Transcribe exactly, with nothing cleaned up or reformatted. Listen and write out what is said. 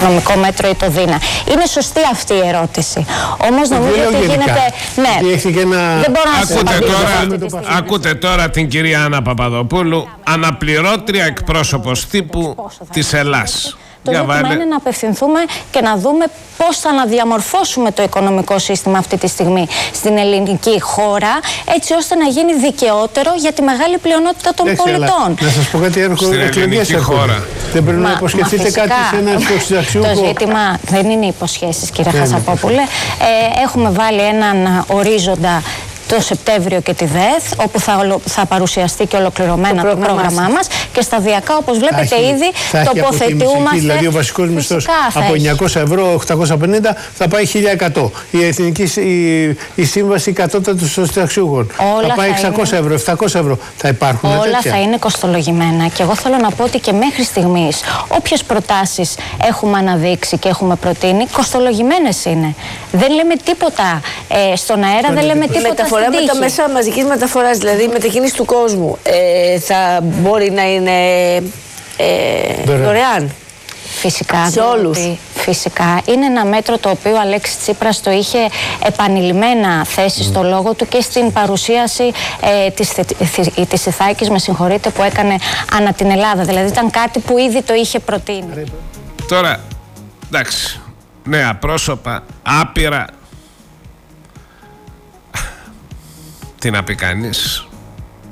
νομικό μέτρο ή το Δίνα. Είναι σωστή αυτή η ερώτηση. Όμως νομίζω ότι γίνεται. Ναι, δεν μπορώ να σας απαντήσω. Ακούτε τώρα την κυρία Άννα Παπαδοπούλου, αναπληρώτρια εκπρόσωπος τύπου της Ελλάς. Το ζήτημα βάλε... είναι να απευθυνθούμε και να δούμε πώς θα αναδιαμορφώσουμε το οικονομικό σύστημα αυτή τη στιγμή στην ελληνική χώρα, έτσι ώστε να γίνει δικαιότερο για τη μεγάλη πλειονότητα των Έχει, πολιτών. Να σας πω κάτι, έρχομαι στην ελληνική χώρα. Δεν πρέπει μα, να υποσχεθείτε φυσικά, κάτι σε ένα συνταξιούχο. Το ζήτημα δεν είναι υποσχέσεις, κύριε Χασαπόπουλε. Ε, έχουμε βάλει έναν ορίζοντα το Σεπτέμβριο και τη ΔΕΘ, όπου θα, θα παρουσιαστεί και ολοκληρωμένα το, το πρόγραμμά μας και σταδιακά, όπως βλέπετε, έχει, ήδη τοποθετούμαστε. Δηλαδή, ο βασικός μισθός από εννιακόσια ευρώ, οκτακόσια πενήντα θα πάει χίλια εκατό. Η, εθνική, η, η σύμβαση κατώτατου των συνταξιούχων θα πάει εξακόσια ευρώ, επτακόσια ευρώ. Θα υπάρχουν όλα τέτοια. Θα είναι κοστολογημένα. Και εγώ θέλω να πω ότι και μέχρι στιγμής, όποιες προτάσεις έχουμε αναδείξει και έχουμε προτείνει, κοστολογημένες είναι. Δεν λέμε τίποτα ε, στον αέρα, δεν λέμε τίποτα. Με τα μέσα μαζικής μεταφοράς, δηλαδή η μετακίνηση του κόσμου, ε, θα μπορεί να είναι ε, δωρεάν. Φυσικά, σε όλους. Φυσικά. Είναι ένα μέτρο το οποίο ο Αλέξης Τσίπρας το είχε επανειλημμένα θέσει mm. στο λόγο του και στην παρουσίαση ε, της, της Ιθάκης, με συγχωρείτε, που έκανε ανά την Ελλάδα. Δηλαδή ήταν κάτι που ήδη το είχε προτείνει. Τώρα, εντάξει, νέα πρόσωπα, άπειρα. Τι να πει κανείς.